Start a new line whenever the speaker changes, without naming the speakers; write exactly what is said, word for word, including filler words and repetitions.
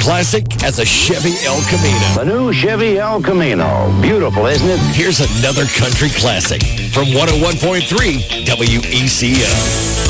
classic as a Chevy El Camino.
The new Chevy El Camino. Beautiful, isn't it?
Here's another country classic from one oh one point three W E C O.